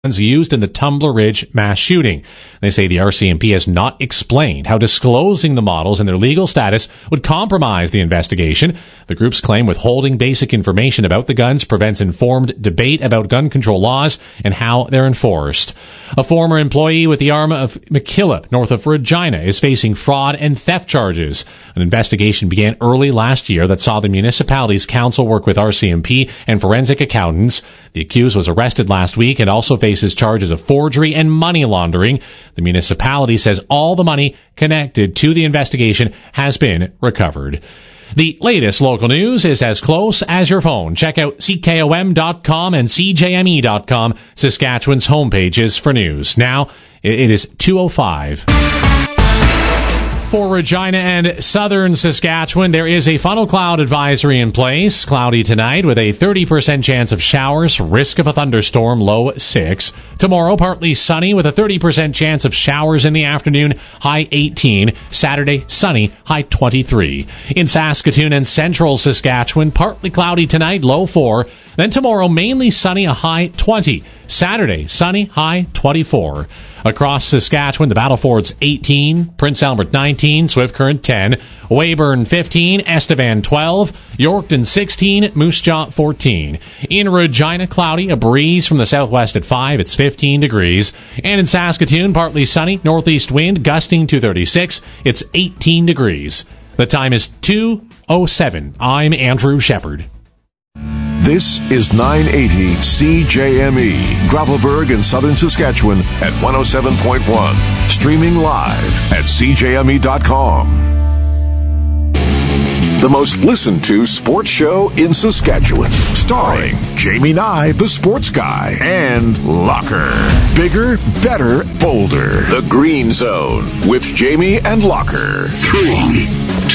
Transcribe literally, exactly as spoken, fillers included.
used in the Tumbler Ridge mass shooting. They say the R C M P has not explained how disclosing the models and their legal status would compromise the investigation. The groups claim withholding basic information about the guns prevents informed debate about gun control laws and how they're enforced. A former employee with the Arma of McKillop, north of Regina, is facing fraud and theft charges. An investigation began early last year that saw the municipality's council work with R C M P and forensic accountants. The accused was arrested last week and also faces charges of forgery and money laundering. The municipality says all the money connected to the investigation has been recovered. The latest local news is as close as your phone. Check out C K O M dot com and C J M E dot com, Saskatchewan's homepages for news. Now, it is two oh five. For Regina and southern Saskatchewan, there is a funnel cloud advisory in place. Cloudy tonight with a thirty percent chance of showers, risk of a thunderstorm, low six. Tomorrow, partly sunny with a thirty percent chance of showers in the afternoon, high eighteen. Saturday, sunny, high twenty-three. In Saskatoon and central Saskatchewan, partly cloudy tonight, low four. Then tomorrow, mainly sunny, a high twenty. Saturday, sunny, high twenty-four. Across Saskatchewan, the Battlefords eighteen, Prince Albert nineteen, Swift Current ten, Weyburn fifteen, Estevan twelve, Yorkton sixteen, Moose Jaw fourteen. In Regina, cloudy, a breeze from the southwest at five, it's fifteen degrees. And in Saskatoon, partly sunny, northeast wind, gusting to thirty-six, it's eighteen degrees. The time is two oh seven. I'm Andrew Shepard. This is nine eighty C J M E, Gravelburg in southern Saskatchewan at one oh seven point one. Streaming live at C J M E dot com. The most listened to sports show in Saskatchewan. Starring Jamie Nye, the sports guy, and Locker. Bigger, better, bolder. The Green Zone with Jamie and Locker. Three.